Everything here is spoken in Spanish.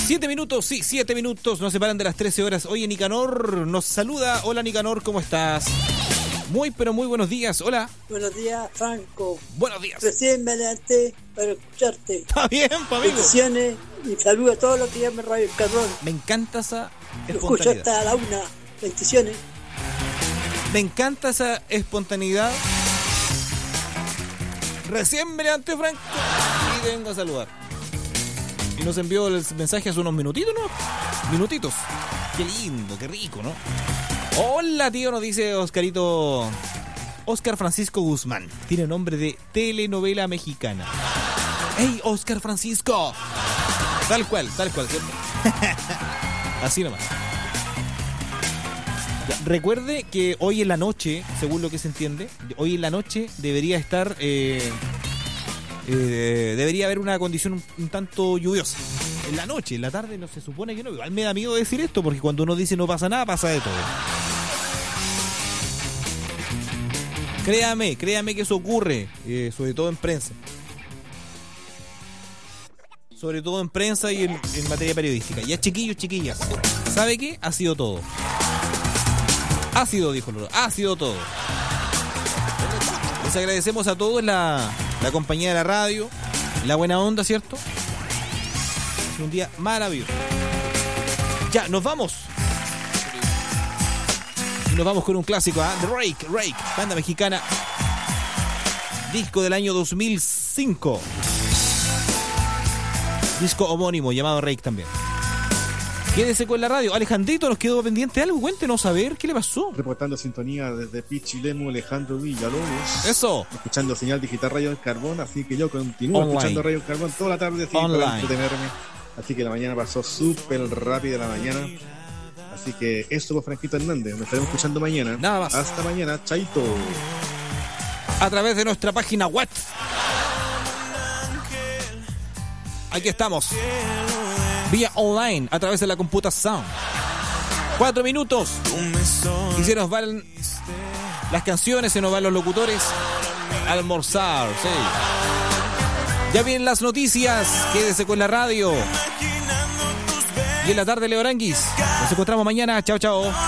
7 minutos, sí, 7 minutos nos separan de las 13 horas. Oye, Nicanor nos saluda. Hola, Nicanor, ¿cómo estás? Muy, pero muy buenos días. Hola. Buenos días, Franco. Buenos días. Recién me levanté para escucharte. Está bien, pa' amigo. Bendiciones y saludos a todos los que llaman Radio El Carbón. Me encanta esa Lo escucho hasta la 1. Bendiciones. Me encanta esa espontaneidad. Recién me levanté, Franco, y vengo a saludar. Y nos envió el mensaje hace unos minutitos, ¿no? Minutitos. Qué lindo, qué rico, ¿no? Hola, tío, nos dice Oscarito. Oscar Francisco Guzmán. Tiene nombre de telenovela mexicana. ¡Ey, Oscar Francisco! Tal cual, ¿cierto? Así nomás. Ya, recuerde que hoy en la noche, según lo que se entiende, hoy en la noche debería estar... debería haber una condición un tanto lluviosa. En la noche, en la tarde no se supone que no. Igual me da miedo decir esto porque cuando uno dice no pasa nada, pasa de todo. Créame que eso ocurre, sobre todo en prensa. Sobre todo en prensa y en materia periodística. Ya, chiquillos, chiquillas, ¿sabe qué? Ha sido todo. Ha sido, dijo Loro, ha sido todo. Les agradecemos a todos la compañía de la radio, la buena onda, ¿cierto? Es un día maravilloso. Ya, nos vamos. Y nos vamos con un clásico, ¿eh? The Rake, banda mexicana. Disco del año 2005. Disco homónimo llamado Rake también. Quédese con la radio. Alejandrito, nos quedó pendiente algo. Cuéntenos a ver qué le pasó. Reportando sintonía desde Pichilemu, Alejandro Villalobos. Eso. Escuchando señal digital Radio del Carbón. Así que yo continúo escuchando Radio del Carbón toda la tarde para entretenerme. Así que la mañana pasó súper rápida la mañana. Así que eso con Franquito Hernández. Nos estaremos escuchando mañana. Nada más. Hasta mañana. Chaito. A través de nuestra página web. Aquí estamos. Vía online, a través de la computación. 4 minutos. Y se nos van las canciones, se nos van los locutores. Almorzar, sí. Ya vienen las noticias. Quédese con la radio. Y en la tarde, Leo Aranguis. Nos encontramos mañana. Chao, chao.